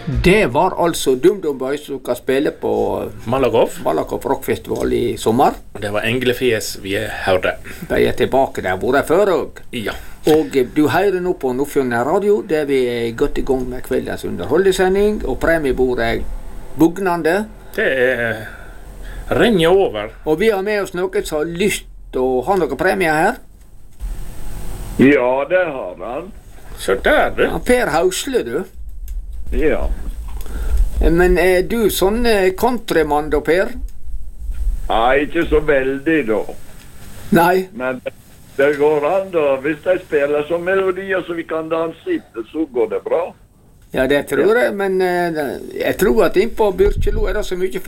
Det var altså DumDum Boys som skal spille på Malakoff Rockfestival i sommer. Det var Englefjes vi hørte. De er tilbake der hvor de før og. Ja. Og du hører nå på Nordfjorden Radio, der vi er godt i gang med kveldens underholdningssending, og premiebordet er bugnende. Det renner over. Og vi har med oss noen som har lyst til å ha noen premier her. Ja, det har han. Så der, du. Per Hausle, du. Ja. Men er du sånn countrymann da, Per? Nei, ikke så veldig da. Nei. Men det går an da. Hvis de spiller så melodier så vi kan danse etter, så går det bra. Ja, det tror jeg, men jeg tror at innpå Byrkjelo er det så mye